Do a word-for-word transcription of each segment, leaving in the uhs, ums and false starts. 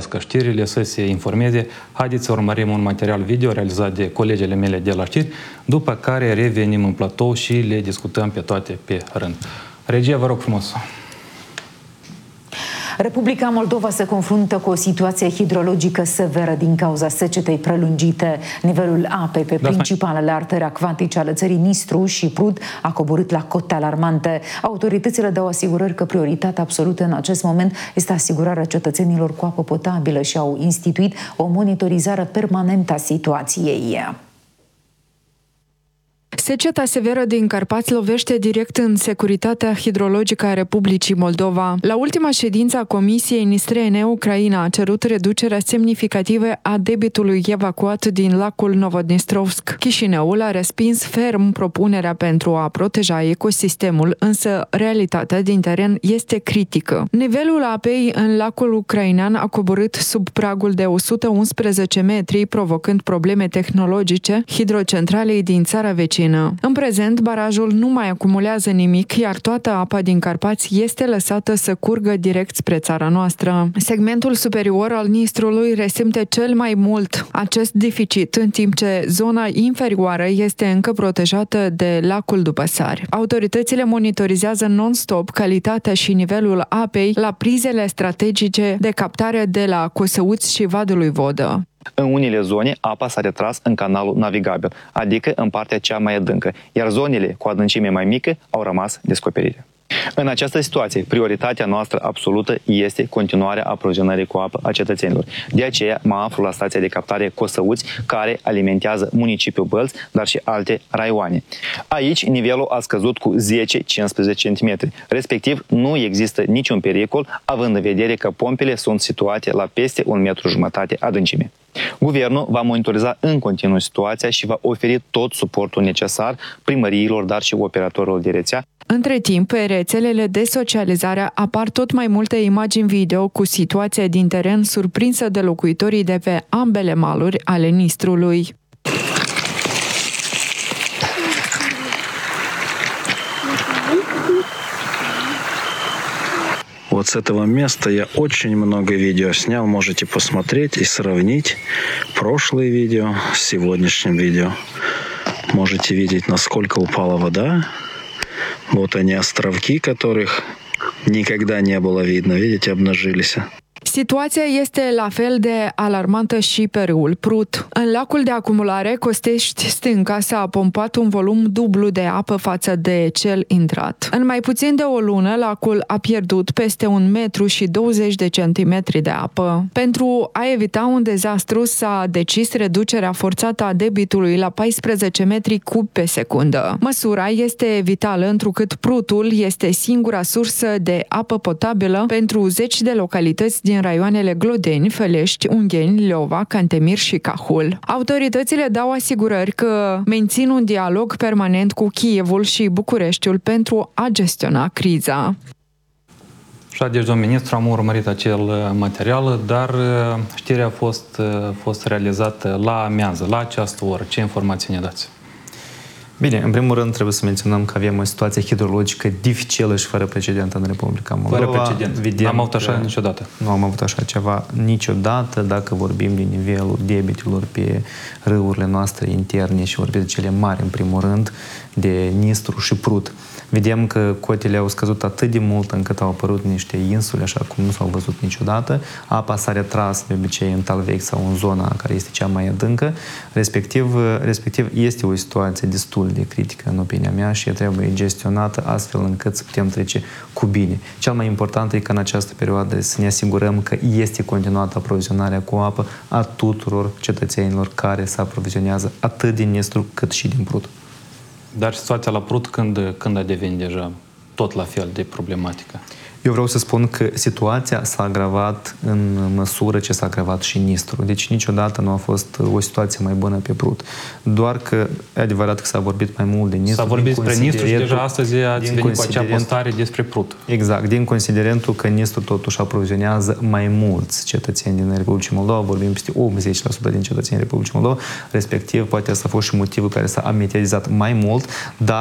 citească știrile, să se informeze. Haideți să urmărim un material video realizat de colegele mele de la știri, după care revenim în platou și le discutăm pe toate pe rând. Regia, vă rog frumos! Republica Moldova se confruntă cu o situație hidrologică severă din cauza secetei prelungite. Nivelul apei pe principalele arteri acvatice ale țării Nistru și Prut a coborât la cote alarmante. Autoritățile dau asigurări că prioritatea absolută în acest moment este asigurarea cetățenilor cu apă potabilă și au instituit o monitorizare permanentă a situației. Seceta severă din Carpați lovește direct în securitatea hidrologică a Republicii Moldova. La ultima ședință a Comisiei Nistrene-Ucraina a cerut reducerea semnificativă a debitului evacuat din lacul Novodnistrovsk. Chișinăul a respins ferm propunerea pentru a proteja ecosistemul, însă realitatea din teren este critică. Nivelul apei în lacul ucrainean a coborât sub pragul de o sută unsprezece metri, provocând probleme tehnologice hidrocentralei din țara vecină. În prezent, barajul nu mai acumulează nimic, iar toată apa din Carpați este lăsată să curgă direct spre țara noastră. Segmentul superior al Nistrului resimte cel mai mult acest deficit, în timp ce zona inferioară este încă protejată de lacul Dupăsari. Autoritățile monitorizează non-stop calitatea și nivelul apei la prizele strategice de captare de la Cosăuți și Vadului Vodă. În unele zone, apa s-a retras în canalul navigabil, adică în partea cea mai adâncă, iar zonele cu adâncime mai mică au rămas descoperite. În această situație, prioritatea noastră absolută este continuarea aprovizionării cu apă a cetățenilor. De aceea mă aflu la stația de captare Cosăuți, care alimentează municipiul Bălți, dar și alte raioane. Aici nivelul a scăzut cu zece cincisprezece centimetri. Respectiv, nu există niciun pericol, având în vedere că pompele sunt situate la peste un metru jumătate adâncime. Guvernul va monitoriza în continuu situația și va oferi tot suportul necesar primăriilor, dar și operatorilor de rețea. Între timp, pe rețelele de socializare apar tot mai multe imagini video cu situația din teren surprinsă de locuitorii de pe ambele maluri ale Nistrului. Вот с этого места я очень много видео снял. Можете посмотреть и сравнить прошлые видео с сегодняшним видео. Можете видеть, насколько упала вода. Вот они, островки, которых никогда не было видно. Видите, обнажились. Situația este la fel de alarmantă și pe râul Prut. În lacul de acumulare Costești Stânca s-a pompat un volum dublu de apă față de cel intrat. În mai puțin de o lună, lacul a pierdut peste un metru și douăzeci de centimetri de apă. Pentru a evita un dezastru, s-a decis reducerea forțată a debitului la paisprezece metri cub pe secundă. Măsura este vitală, întrucât Prutul este singura sursă de apă potabilă pentru zeci de localități din raioanele Glodeni, Felești, Ungheni, Leova, Cantemir și Cahul. Autoritățile dau asigurări că mențin un dialog permanent cu Kievul și Bucureștiul pentru a gestiona criza. Așa, deci, domnul ministru, am urmărit acel material, dar știrea a fost, a fost realizată la amiază, la această oră. Ce informații ne dați? Bine, în primul rând trebuie să menționăm că avem o situație hidrologică dificilă și fără precedent în Republica Moldova. Fără precedent. Nu am avut așa niciodată. Nu am avut așa ceva niciodată. Dacă vorbim de nivelul debitelor pe râurile noastre interne și vorbim de cele mari, în primul rând, de Nistru și Prut. Vedem că cotele au scăzut atât de mult încât au apărut niște insule, așa cum nu s-au văzut niciodată. Apa s-a retras de obicei în Talvechi sau în zona care este cea mai adâncă. Respectiv, respectiv este o situație destul de critică, în opinia mea, și trebuie gestionată astfel încât să putem trece cu bine. Cel mai important e că în această perioadă să ne asigurăm că este continuată aprovizionarea cu apă a tuturor cetățenilor care se aprovizionează atât din Nistru cât și din Prut. Dar situația la Prut când, când a devenit deja tot la fel de problematică? Eu vreau să spun că situația s-a agravat în măsură ce s-a agravat și Nistru. Deci niciodată nu a fost o situație mai bună pe Prut. Doar că e adevărat că s-a vorbit mai mult de Nistru. S-a vorbit despre Nistru și deja astăzi ați venit cu acea postare despre Prut. Exact. Din considerentul că Nistru totuși aprovizionează mai mulți cetățeni din Republicii Moldova, vorbim peste optzeci la sută din cetățenii Republicii Moldova, respectiv poate asta a fost și motivul care s-a amortizat mai mult, dar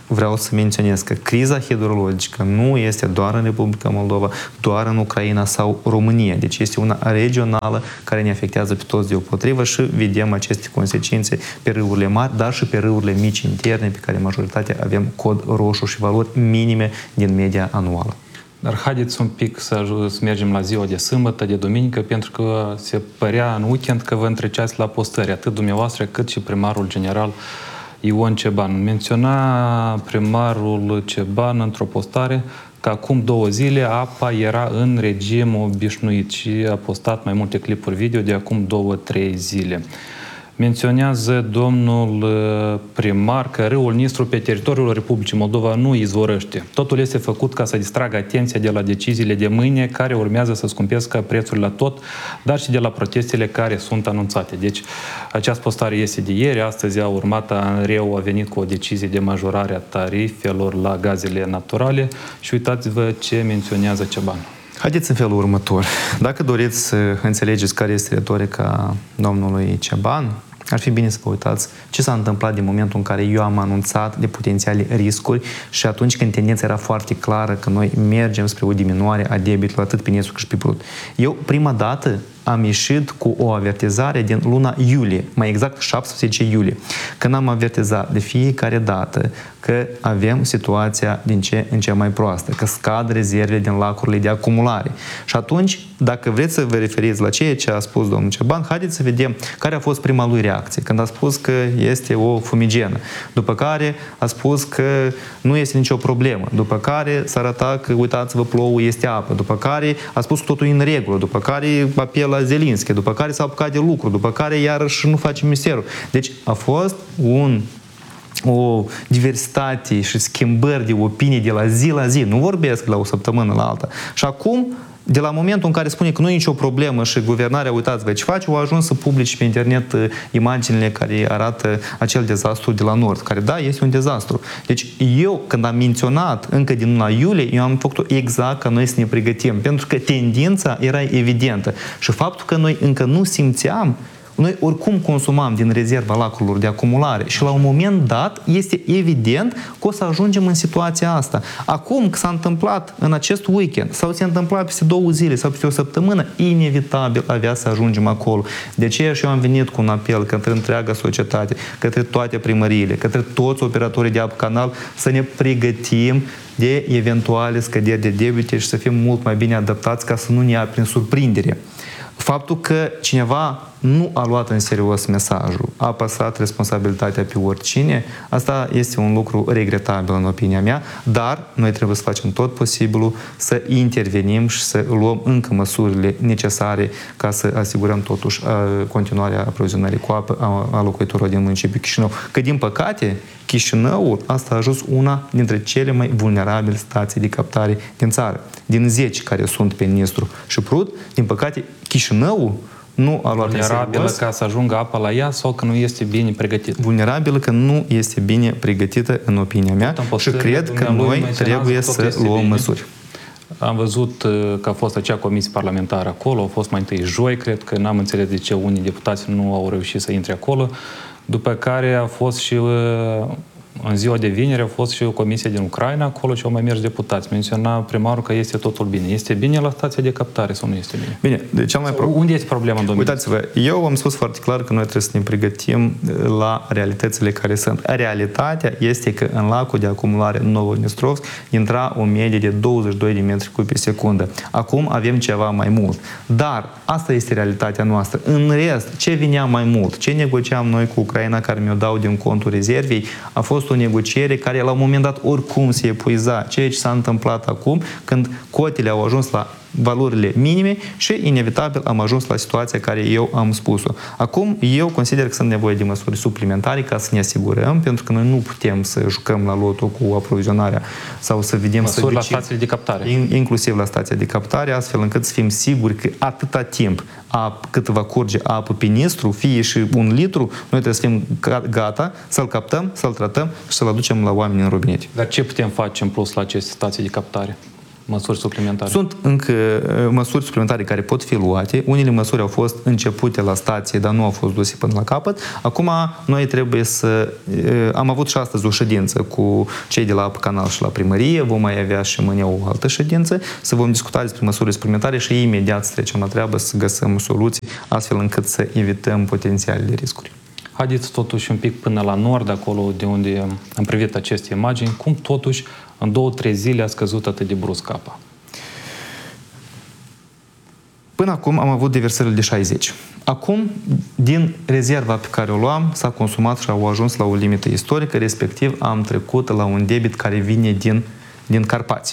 vreau să menționez că criza hidrologică nu este doar în Republica Moldova, doar în Ucraina sau România. Deci este una regională care ne afectează pe toți deopotrivă și vedem aceste consecințe pe râurile mari, dar și pe râurile mici interne, pe care majoritatea avem cod roșu și valori minime din media anuală. Dar haideți un pic să, să mergem la ziua de sâmbătă, de duminică, pentru că se părea în weekend că vă întreceați la postări, atât dumneavoastră cât și primarul general Ion Ceban. Menționa primarul Ceban într-o postare că acum două zile apa era în regim obișnuit și a postat mai multe clipuri video de acum două, trei zile. Menționează domnul primar că râul Nistru pe teritoriul Republicii Moldova nu izvorăște. Totul este făcut ca să distragă atenția de la deciziile de mâine care urmează să scumpesc prețurile la tot, dar și de la protestele care sunt anunțate. Deci această postare este de ieri, astăzi a urmat, ANRE-ul a venit cu o decizie de majorare a tarifelor la gazele naturale și uitați-vă ce menționează Ceban. Haideți în felul următor. Dacă doriți să înțelegeți care este retorica domnului Ceban, ar fi bine să vă uitați ce s-a întâmplat din momentul în care eu am anunțat de potențiale riscuri și atunci când tendența era foarte clară că noi mergem spre o diminuare a debitului atât pe Nistru cât și pe Prut. Eu prima dată am ieșit cu o avertizare din luna iulie, mai exact șaptesprezece iulie, când am avertizat de fiecare dată că avem situația din ce în ce mai proastă, că scad rezervele din lacurile de acumulare. Și atunci, dacă vreți să vă referiți la ceea ce a spus domnul Ceban, haideți să vedem care a fost prima lui reacție, când a spus că este o fumigenă, după care a spus că nu este nicio problemă, după care s-a arătat că, uitați-vă, plouă, este apă, după care a spus că totul e în regulă, după care apel la Zelinski, după care s-a apucat de lucru, după care iarăși nu face misterul. Deci a fost un, o diversitate și schimbări de opinii de la zi la zi. Nu vorbesc la o săptămână la alta. Și acum, de la momentul în care spune că nu e nicio problemă și guvernarea, uitați-vă ce face, au ajuns să publici pe internet imaginile care arată acel dezastru de la nord, care, da, este un dezastru. Deci eu, când am menționat încă din luna iulie, eu am făcut-o exact ca noi să ne pregătim, pentru că tendința era evidentă. Și faptul că noi încă nu simțeam, noi oricum consumam din rezerva lacurilor de acumulare și la un moment dat este evident că o să ajungem în situația asta. Acum că s-a întâmplat în acest weekend sau se întâmplat peste două zile sau peste o săptămână, inevitabil avea să ajungem acolo. De aceea și eu am venit cu un apel către întreaga societate, către toate primăriile, către toți operatorii de apă canal să ne pregătim de eventuale scăderi de debite și să fim mult mai bine adaptați ca să nu ne ia prin surprindere. Faptul că cineva nu a luat în serios mesajul, a apăsat responsabilitatea pe oricine, asta este un lucru regretabil în opinia mea, dar noi trebuie să facem tot posibilul să intervenim și să luăm încă măsurile necesare ca să asigurăm totuși continuarea aprovizionării cu apă a locuitorilor din municipiul Chișinău. Că din păcate, Chișinăul asta a ajuns una dintre cele mai vulnerabile stații de captare din țară. Din zece care sunt pe Nistru și Prut, din păcate, Chișinăul nu a luat vulnerabilă ca să ajungă apa la ea sau că nu este bine pregătită? Vulnerabilă că nu este bine pregătită, în opinia mea, și cred că noi trebuie să luăm bine. măsuri. Am văzut că a fost acea comisie parlamentară acolo, a fost mai întâi joi, cred că n-am înțeles de ce unii deputați nu au reușit să intre acolo, după care a fost și în ziua de vineri a fost și o comisie din Ucraina acolo și au mai mers deputați. Menționa primarul că este totul bine. Este bine la stația de captare sau nu este bine? Bine, de cel mai pro... Unde este problema, domnule? Uitați-vă, eu am spus foarte clar că noi trebuie să ne pregătim la realitățile care sunt. Realitatea este că în lacul de acumulare Novodnistrovsk intra o medie de douăzeci și doi de metri cubi pe secundă. Acum avem ceva mai mult. Dar asta este realitatea noastră. În rest, ce vinea mai mult? Ce negociam noi cu Ucraina, care mi-o dau din contul rezervei, a fost o negociere care la un moment dat oricum se epuiza. Ceea ce s-a întâmplat acum, când cotele au ajuns la valorile minime și inevitabil am ajuns la situația care eu am spus-o. Acum, eu consider că sunt nevoie de măsuri suplimentare ca să ne asigurăm, pentru că noi nu putem să jucăm la loto cu aprovizionarea sau să vedem măsuri să la stațiile de captare. Inclusiv la stația de captare, astfel încât să fim siguri că atâta timp ap, cât va curge apă pe Nistru, fie și un litru, noi trebuie să fim gata să-l captăm, să-l tratăm și să-l aducem la oameni în robinete. Dar ce putem face în plus la aceste stații de captare? măsuri suplimentare? Sunt încă măsuri suplimentare care pot fi luate. Unele măsuri au fost începute la stație, dar nu au fost duse până la capăt. Acum noi trebuie să... Am avut și astăzi o ședință cu cei de la Apă Canal și la primărie. Vom mai avea și mâine o altă ședință. Să vom discuta despre măsuri suplimentare și imediat să trecem la treabă, să găsim soluții astfel încât să evităm potențialele riscuri. Haideți totuși un pic până la nord, acolo de unde am privit aceste imagini. Cum totuși în două, trei zile a scăzut atât de brusc apa? Până acum am avut deversările de șaizeci. Acum, din rezerva pe care o luam, s-a consumat și au ajuns la o limită istorică, respectiv am trecut la un debit care vine din, din Carpați.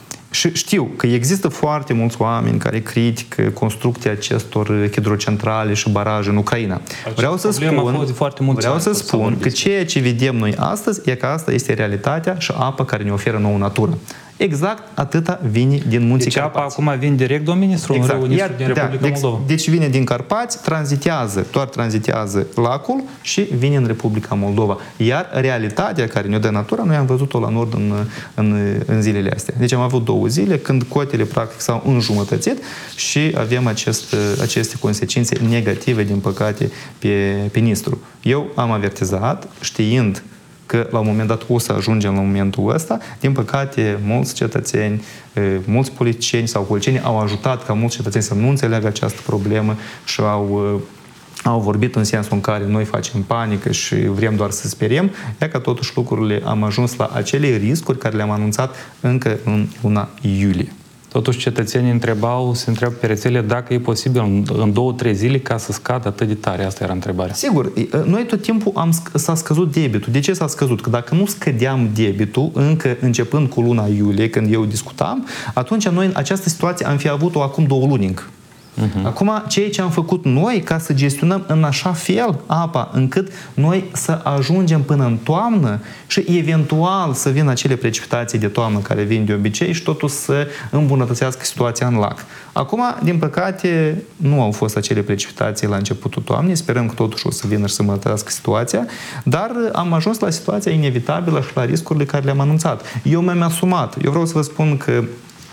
Și știu că există foarte mulți oameni care critică construcția acestor hidrocentrale și baraje în Ucraina. Vreau să spun, vreau să spun că ceea ce vedem noi astăzi e că asta este realitatea și apa care ne oferă nouă natură. Exact atâta vine din munții deci Carpați. Apa acum vine direct, domnul ministru, exact. în Iar, din Republica da, Moldova. Deci vine din Carpați, tranzitează, doar tranzitează lacul și vine în Republica Moldova. Iar realitatea care ne-o dă natura, noi am văzut-o la nord în, în, în zilele astea. Deci am avut două zile când cotele practic s-au înjumătățit și avem acest, aceste consecințe negative, din păcate, pe, pe Nistru. Eu am avertizat, știind că la un moment dat o să ajungem la momentul ăsta. Din păcate, mulți cetățeni, mulți politicieni sau politicieni au ajutat ca mulți cetățeni să nu înțeleagă această problemă și au, au vorbit în sensul în care noi facem panică și vrem doar să speriem, e că totuși lucrurile am ajuns la acele riscuri care le-am anunțat încă în luna iulie. Totuși, cetățenii întrebau, se întreabă pe rețele dacă e posibil în, în două, trei zile ca să scadă atât de tare. Asta era întrebarea. Sigur, noi tot timpul am, s-a scăzut debitul. De ce s-a scăzut? Că dacă nu scădeam debitul, încă începând cu luna iulie, când eu discutam, atunci noi în această situație am fi avut-o acum două luni încă. Uh-huh. Acum, ceea ce am făcut noi ca să gestionăm în așa fel apa, încât noi să ajungem până în toamnă și eventual să vină acele precipitații de toamnă care vin de obicei și totuși să îmbunătățească situația în lac. Acum, din păcate, nu au fost acele precipitații la începutul toamnei, sperăm că totuși o să vină și să îmbunătățească situația, dar am ajuns la situația inevitabilă și la riscurile care le-am anunțat. Eu mi-am asumat, eu vreau să vă spun că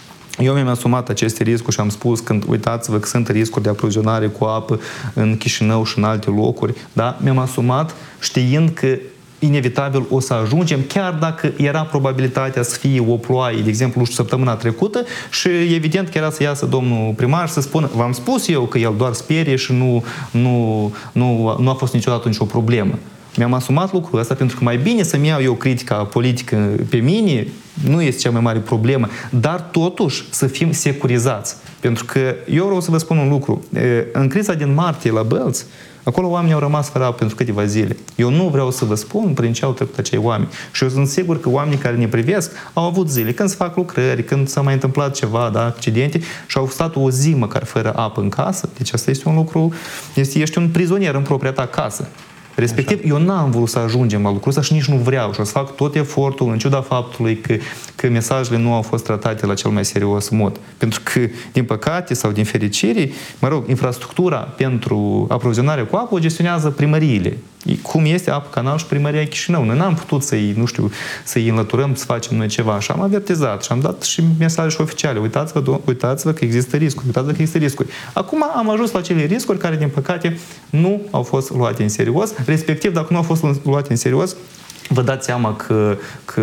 eu mi-am asumat aceste riscuri și am spus când, uitați-vă că sunt riscuri de aprovizionare cu apă în Chișinău și în alte locuri, da? Mi-am asumat știind că inevitabil o să ajungem, chiar dacă era probabilitatea să fie o ploaie, de exemplu, săptămâna trecută și evident că era să iasă domnul primar și să spună, v-am spus eu că el doar sperie și nu, nu, nu, nu a fost niciodată nicio problemă. Mi-am asumat lucrul ăsta pentru că mai bine să-mi iau eu critica politică pe mine, nu este cea mai mare problemă, dar totuși să fim securizați. Pentru că eu vreau să vă spun un lucru. În criza din martie la Bălți, acolo oamenii au rămas fără apă pentru câteva zile. Eu nu vreau să vă spun prin ce au trecut acei oameni. Și eu sunt sigur că oamenii care ne privesc au avut zile când se fac lucrări, când s-a mai întâmplat ceva, da, accidente, și au stat o zi măcar fără apă în casă. Deci asta este un lucru, este, ești un prizonier în propria ta casă. Respectiv, așa. Eu n-am vrut să ajungem la lucrul ăsta și nici nu vreau și o să fac tot efortul, în ciuda faptului că, că mesajele nu au fost tratate la cel mai serios mod. Pentru că, din păcate sau din fericire, mă rog, infrastructura pentru aprovizionare cu apă o gestionează primăriile. Cum este Apă Canal și Primăria Chișinău. Noi n-am putut să-i, nu știu, să-i înlăturăm, să facem noi ceva. Și am avertizat și am dat și mesaje și oficiale. Uitați-vă, uitați-vă că există riscuri. Uitați-vă că există riscuri. Acum am ajuns la acele riscuri care, din păcate, nu au fost luate în serios. Respectiv, dacă nu au fost luate în serios, vă dați seama că, că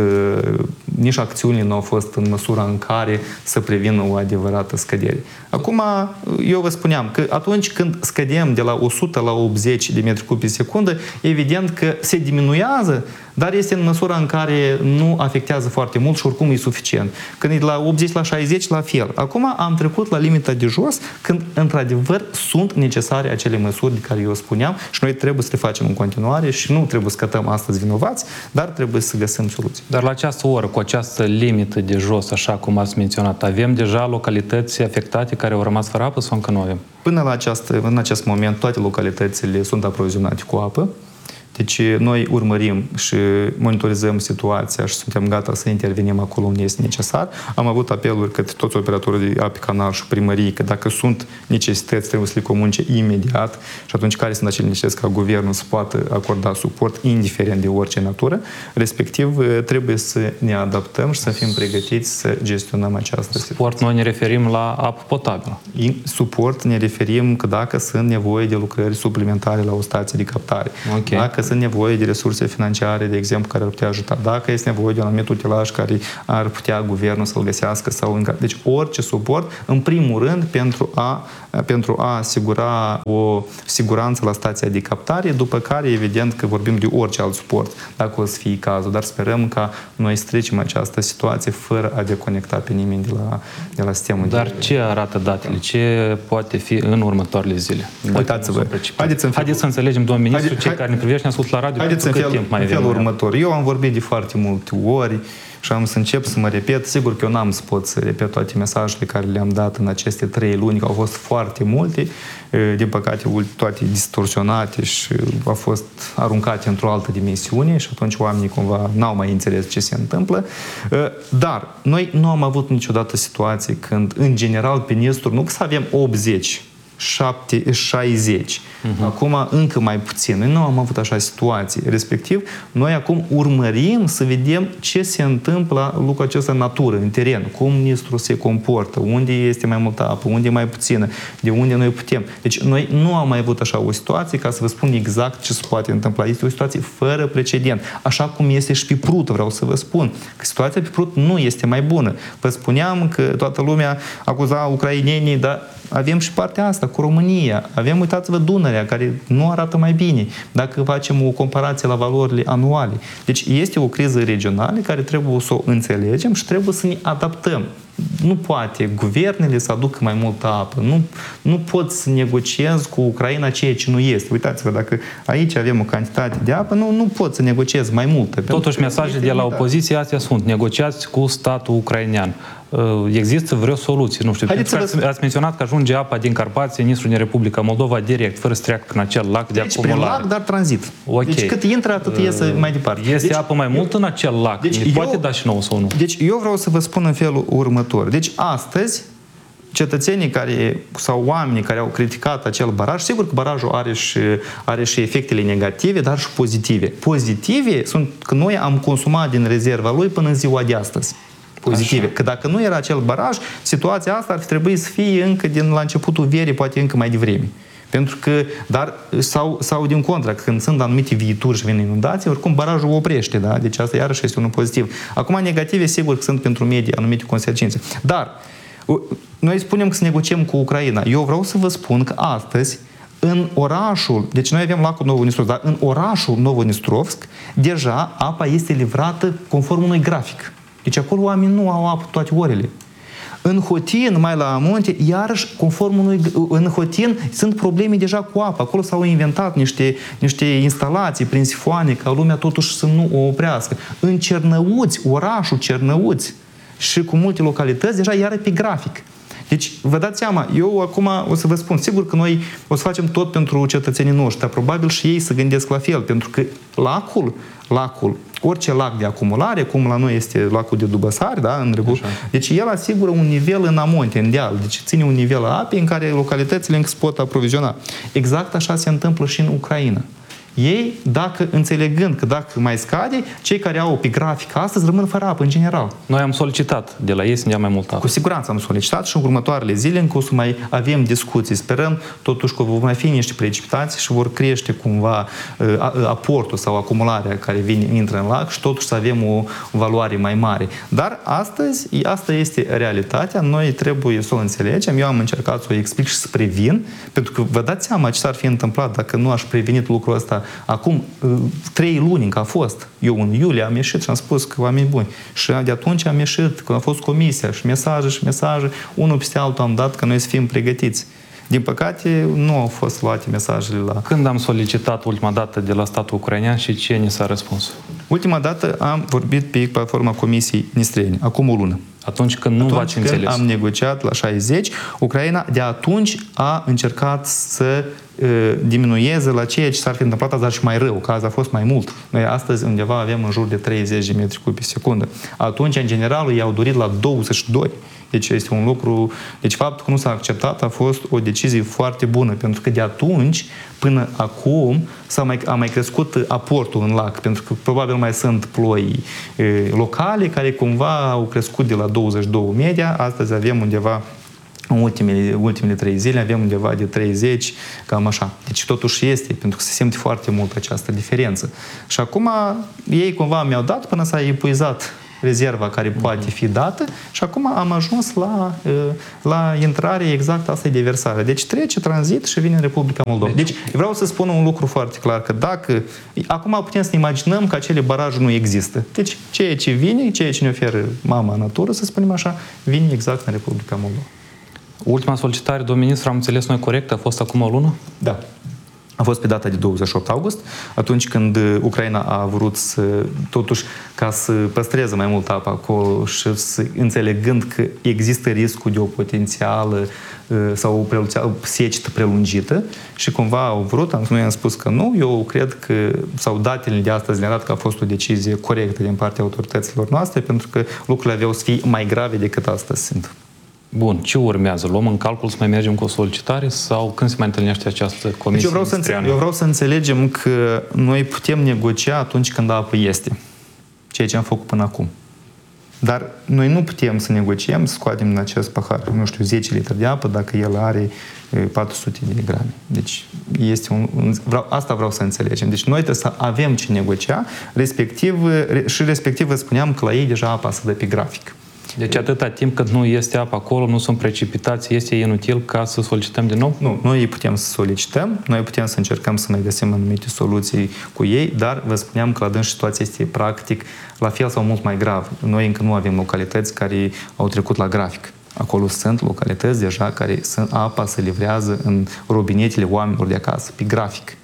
nici acțiunile nu au fost în măsura în care să prevină o adevărată scădere. Acum, eu vă spuneam că atunci când scădem de la o sută la optzeci de metri cubi pe secundă, evident că se diminuează, dar este în măsura în care nu afectează foarte mult și oricum e suficient. Când e de la optzeci la șaizeci, la fel. Acum am trecut la limita de jos, când într-adevăr sunt necesare acele măsuri de care eu spuneam și noi trebuie să le facem în continuare și nu trebuie să scătăm astăzi vinovați, dar trebuie să găsim soluții. Dar la această oră, cu această limită de jos, așa cum ați menționat, avem deja localități afectate care au rămas fără apă sau încă nu avem? Până la această, în acest moment, toate localitățile sunt aprovizionate cu apă. Deci noi urmărim și monitorizăm situația și suntem gata să intervenim acolo unde este necesar. Am avut apeluri către toți operatorii de ape canal și primării că dacă sunt necesități trebuie să le comunice imediat și atunci care sunt acele necesități ca guvernul să poată acorda suport indiferent de orice natură, respectiv trebuie să ne adaptăm și să fim pregătiți să gestionăm această situație. Suport noi ne referim la apă potabilă. Suport ne referim că dacă sunt nevoie de lucrări suplimentare la o stație de captare, okay. Dacă sunt nevoie de resurse financiare, de exemplu, care ar putea ajuta, dacă este nevoie de un anumit utilaj care ar putea guvernul să-l găsească sau încă. Deci orice suport, în primul rând, pentru a, pentru a asigura o siguranță la stația de captare, după care, evident, că vorbim de orice alt suport, dacă o să fie cazul, dar sperăm ca noi să trecem această situație fără a deconecta pe nimeni de la, de la sistemul. Dar de... ce arată datele? Ce poate fi în următoarele zile? Uitați-vă. Haideți, Haideți să înțelegem, domnul ministru, Haide, cei care ne privește, ne ascultă la radio, haideți în cât fel, timp mai în felul următor. Eu am vorbit de foarte multe ori și am să încep să mă repet. Sigur că eu n-am să pot să repet toate mesajele care le-am dat în aceste trei luni, că au fost foarte multe, din păcate toate distorsionate și au fost aruncate într-o altă dimensiune și atunci oamenii cumva n-au mai înțeles ce se întâmplă. Dar noi nu am avut niciodată situații când, în general, pe Nistru, nu că să avem optzeci, șapte, șaizeci. Uh-huh. Acum încă mai puțin. Noi nu am avut așa situații. Respectiv, noi acum urmărim să vedem ce se întâmplă lucrul acesta în natură, în teren, cum Nistru se comportă, unde este mai multă apă, unde e mai puțină, de unde noi putem. Deci noi nu am mai avut așa o situație ca să vă spun exact ce se poate întâmpla. Este o situație fără precedent. Așa cum este și pe Prut, vreau să vă spun că situația pe Prut nu este mai bună. Vă spuneam că toată lumea acuza ucrainenii, dar avem și partea asta cu România. Avem, uitați-vă, Dunărea, care nu arată mai bine dacă facem o comparație la valorile anuale. Deci este o criză regională care trebuie să o înțelegem și trebuie să ne adaptăm. Nu poate guvernele să aducă mai multă apă. Nu, nu pot să negociez cu Ucraina ceea ce nu este. Uitați-vă, dacă aici avem o cantitate de apă, nu, nu pot să negociez mai multă. Totuși, mesajele de la opoziție astea sunt: negociați cu statul ucrainean. Există vreo soluție? Nu știu. Ați, ați menționat că ajunge apa din Carpați, Nistru, din Republica Moldova, direct, fără să treacă prin acel lac de deci, acumulare. Prin lac, dar tranzit. Okay. Deci cât intră, atât iese mai departe. Este deci, apă mai mult în acel lac? Deci eu, poate da și nouă sau nu? Deci eu vreau să vă spun în felul următor. Deci astăzi, cetățenii care, sau oamenii care au criticat acel baraj, sigur că barajul are și, are și efectele negative, dar și pozitive. Pozitive sunt că noi am consumat din rezerva lui până în ziua de astăzi. Pozitive. Așa. Că dacă nu era acel baraj, situația asta ar fi trebuit să fie încă din la începutul verii, poate încă mai devreme. Pentru că, dar, sau, sau din contra, când sunt anumite viituri și vin inundații, oricum barajul oprește, da? Deci asta iarăși este unul pozitiv. Acum, negative, sigur că sunt pentru medii anumite consecințe. Dar, noi spunem că să negociem cu Ucraina. Eu vreau să vă spun că astăzi, în orașul, deci noi avem lacul Novonistrovsk, dar în orașul Novonistrovsk, deja apa este livrată conform unui grafic. Deci acolo oamenii nu au apă toate orele. În Hotin, mai la munte, iarăși, conform unui, în Hotin, sunt probleme deja cu apă. Acolo s-au inventat niște, niște instalații prin sifoane, ca lumea totuși să nu o oprească. În Cernăuți, orașul Cernăuți și cu multe localități, deja iară pe grafic. Deci, vă dați seama, eu acum o să vă spun, sigur că noi o să facem tot pentru cetățenii noștri, dar probabil și ei să gândesc la fel, pentru că lacul, lacul, orice lac de acumulare, cum la noi este lacul de Dubăsari, da, în Râgu, deci el asigură un nivel în amonte, în deal, deci ține un nivel a apei în care localitățile încă se pot aproviziona. Exact așa se întâmplă și în Ucraina. Ei, dacă înțelegând că dacă mai scade, cei care au pe grafic astăzi rămân fără apă în general. Noi am solicitat de la ei să ne ia mai mult apă. Cu siguranță am solicitat și în următoarele zile încă o să mai avem discuții. Sperăm totuși că vor mai fi niște precipitații și vor crește cumva aportul sau acumularea care vine, intră în lac și totuși să avem o valoare mai mare. Dar astăzi, asta este realitatea, noi trebuie să o înțelegem. Eu am încercat să o explic și să previn, pentru că vă dați seama ce s-ar fi întâmplat dacă nu aș prevenit lucrul ăsta acum trei luni încă a fost. Eu în iulie am ieșit și am spus că oameni buni. Și de atunci am ieșit, când a fost comisia și mesaje și mesaje, unul peste altul am dat că noi să fim pregătiți. Din păcate, nu au fost luate mesajele la... Când am solicitat ultima dată de la statul ucrainean și ce ni s-a răspuns? Ultima dată am vorbit pe platforma Comisiei Nistrene, acum o lună. Atunci când nu v-ați Atunci când înțeles. am negociat la șaizeci, Ucraina de atunci a încercat să uh, diminueze la ceea ce s-ar fi întâmplat, dar și mai rău, că azi a fost mai mult. Noi astăzi undeva avem în jur de treizeci de metri cubi pe secundă. Atunci, în general, i-au dorit la douăzeci și doi. Deci este un lucru... Deci faptul că nu s-a acceptat a fost o decizie foarte bună, pentru că de atunci până acum s-a mai, a mai crescut aportul în lac, pentru că probabil mai sunt ploi e, locale care cumva au crescut de la douăzeci și doi media. Astăzi avem undeva, în ultimele, ultimele trei zile, avem undeva de treizeci, cam așa. Deci totuși este, pentru că se simte foarte mult această diferență. Și acum ei cumva mi-au dat până s-a epuizat rezerva care poate fi dată și acum am ajuns la, la intrare exact asta de versare. Deci trece, tranzit și vine în Republica Moldova. Deci vreau să spun un lucru foarte clar, că dacă acum putem să ne imaginăm că acele baraje nu există. Deci ceea ce vine, ceea ce ne oferă mama natură, să spunem așa, vine exact în Republica Moldova. Ultima solicitare, domnul ministru, am înțeles noi corect, a fost acum o lună? Da. A fost pe data de douăzeci și opt august, atunci când Ucraina a vrut să, totuși, ca să păstreze mai mult apă acolo și să, înțelegând că există riscul de o potențială sau o secetă prelungită și cumva au vrut, noi am spus că nu, eu cred că, sau datele de astăzi ne arată că a fost o decizie corectă din partea autorităților noastre, pentru că lucrurile aveau să fie mai grave decât astăzi sunt. Bun, ce urmează? Luăm în calcul să mai mergem cu o solicitare sau când se mai întâlnește această comisie? Deci eu, vreau să înțeleg, eu vreau să înțelegem că noi putem negocia atunci când apă este. Ceea ce am făcut până acum. Dar noi nu putem să negociem, să scoatem din acest pahar, nu știu, zece litri de apă dacă el are patru sute de grame. Deci este un, vreau, asta vreau să înțelegem. Deci noi trebuie să avem ce negocia, respectiv, și respectiv vă spuneam că la ei deja apa se dă pe grafic. Deci atâta timp cât nu este apă acolo, nu sunt precipitații, este inutil ca să solicităm din nou? Nu, noi putem să solicităm, noi putem să încercăm să mai găsim anumite soluții cu ei, dar vă spuneam că la dâns situația este practic la fel sau mult mai grav. Noi încă nu avem localități care au trecut la grafic. Acolo sunt localități deja care sunt, apa se livrează în robinetele oamenilor de acasă, pe grafic.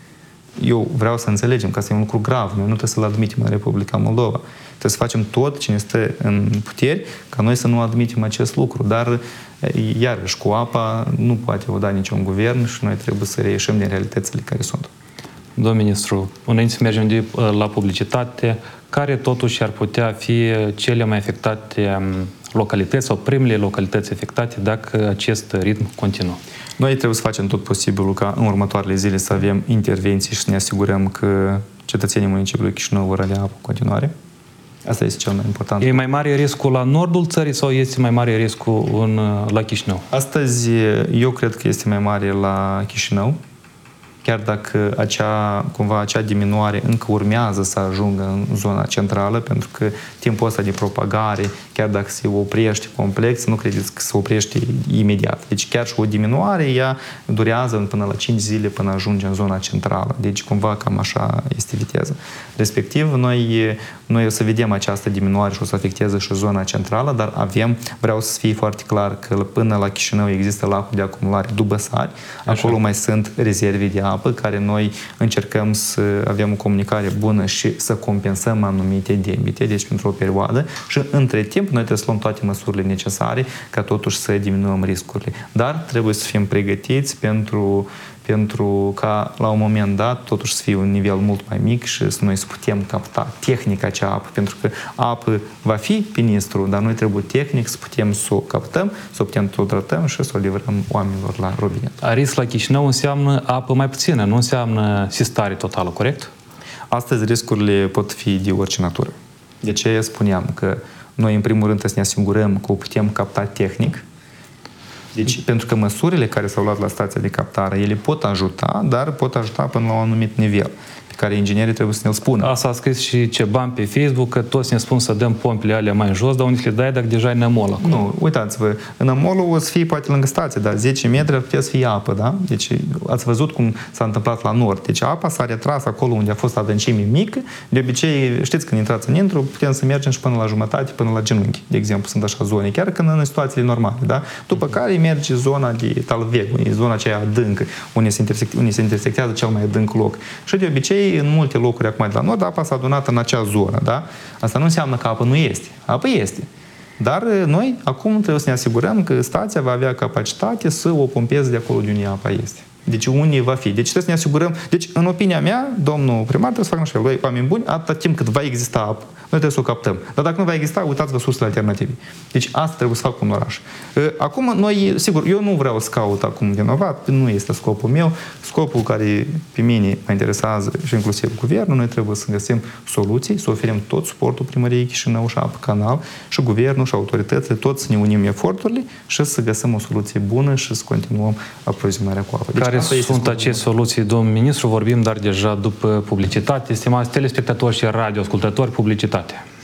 Eu vreau să înțelegem că asta e un lucru grav. Noi nu trebuie să-l admitem în Republica Moldova. Trebuie să facem tot ce ne stă în puteri ca noi să nu admitem acest lucru. Dar, iarăși, cu apa nu poate o da niciun guvern și noi trebuie să reieșim din realitățile care sunt. Domnul ministru, înainte să mergem de, la publicitate, care totuși ar putea fi cele mai afectate localități sau primele localități afectate dacă acest ritm continuă? Noi trebuie să facem tot posibilul ca în următoarele zile să avem intervenții și să ne asigurăm că cetățenii municipiului Chișinău vor avea apă în continuare. Asta este cel mai important. E mai mare riscul la nordul țării sau este mai mare riscul în, la Chișinău? Astăzi eu cred că este mai mare la Chișinău, chiar dacă acea, cumva, acea diminuare încă urmează să ajungă în zona centrală, pentru că timpul ăsta de propagare, chiar dacă se oprește complex, nu credeți că se oprește imediat. Deci chiar și o diminuare, ea durează până la cinci zile până ajunge în zona centrală. Deci cumva cam așa este viteza. Respectiv, noi, noi o să vedem această diminuare și o să afecteze și zona centrală, dar avem, vreau să fie foarte clar că până la Chișinău există lacul de acumulare Dubăsari, acolo mai sunt rezerve de apă, care noi încercăm să avem o comunicare bună și să compensăm anumite debite, deci pentru o perioadă, și între timp noi trebuie să luăm toate măsurile necesare ca totuși să diminuăm riscurile. Dar trebuie să fim pregătiți pentru, pentru ca la un moment dat totuși să fie un nivel mult mai mic și să noi să putem capta tehnic acea apă, pentru că apă va fi pe Nistru, dar noi trebuie tehnic să putem să o captăm, să o putem să o tratăm și să o livrăm oamenilor la robinet. Risc la Chișinău înseamnă apă mai puțină, nu înseamnă sistare totală, corect? Astăzi riscurile pot fi de orice natură. De ce spuneam că noi în primul rând trebuie să ne asigurăm că o putem capta tehnic. Deci, pentru că măsurile care s-au luat la stația de captare, ele pot ajuta, dar pot ajuta până la un anumit nivel, pe care inginerii trebuie să ne-l spună. Asta a scris și Ceban pe Facebook, că toți ne spun să dăm pompile alea mai jos, dar unde le dai dacă deja e nămol acolo. Nu, uitați-vă, nămolul o să fie poate lângă stație, dar zece metri ar putea să fie apă, da? Deci ați văzut cum s-a întâmplat la nord. Deci apa s-a retras acolo unde a fost adâncime mică. De obicei, știți, când intrați în intru, putem să mergem și până la jumătate, până la genunchi. De exemplu, sunt așa zone, chiar când în situațiile normale, da? După care merge zona de talveg, zona aceea adâncă, unde se, intersect, unde se intersectează cel mai adânc loc. Și de obicei, în multe locuri acum de la nord, apa s-a adunat în acea zonă, da? Asta nu înseamnă că apă nu este. Apă este. Dar noi acum trebuie să ne asigurăm că stația va avea capacitate să o pompeze de acolo de unde apa este. Deci unde va fi. Deci trebuie să ne asigurăm. Deci, în opinia mea, domnul primar trebuie să facă așa. Voi, oameni buni, atâta timp cât va exista apă, noi trebuie să o captăm. Dar dacă nu va exista, uitați-vă sursele alternative. Deci asta trebuie să fac în oraș. Acum, noi, sigur, eu nu vreau să caut acum vinovat, nu este scopul meu. Scopul care pe mine mă interesează și inclusiv guvernul, noi trebuie să găsim soluții, să oferim tot suportul primăriei Chișinău și Apă Canal și guvernul și autoritățile, toți să ne unim eforturile și să găsim o soluție bună și să continuăm aprovizionarea cu apă. Deci, care sunt aceste soluții, domnul ministru? Vorbim, dar deja după publicitate. Stimați telespectatori și radioascultători, publicitate.